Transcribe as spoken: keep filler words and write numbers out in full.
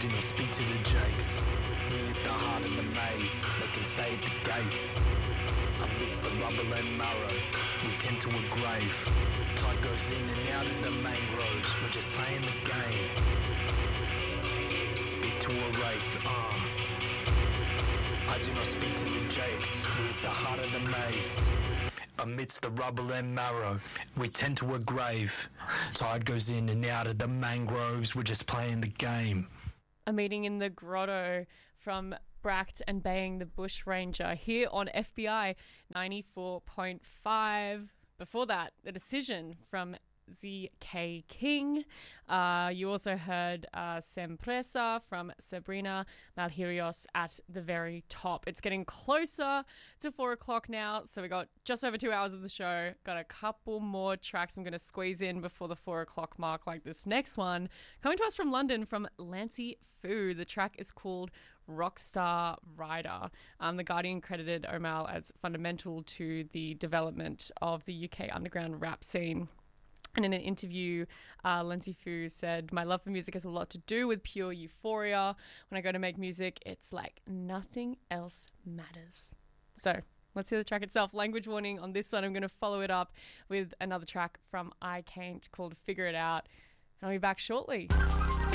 do not speak to the jakes. We at the heart of the maze, they can stay at the gates. Amidst the rubble and marrow, we tend to a grave. Tide goes in and out of the mangroves, we're just playing the game. Speak to a wraith, ah. Uh. I do not speak to the jakes, we at the heart of the maze. Amidst the rubble and marrow, we tend to a grave. Tide goes in and out of the mangroves, we're just playing the game. A meeting in the grotto from Bracht and Baying the Bushranger here on F B I ninety-four point five. Before that, the decision from Z K King. Uh, you also heard uh, Sempresa from Sabrina Malherios at the very top. It's getting closer to four o'clock now, so we got just over two hours of the show. Got a couple more tracks I'm going to squeeze in before the four o'clock mark, like this next one. Coming to us from London from Lancey Fu. The track is called Rockstar Rider. Um, the Guardian credited Omal as fundamental to the development of the U K underground rap scene. And in an interview, uh, Lancey Fu said, "My love for music has a lot to do with pure euphoria. When I go to make music, it's like nothing else matters." So let's hear the track itself. Language warning on this one. I'm going to follow it up with another track from I Can't called Figure It Out. And I'll be back shortly.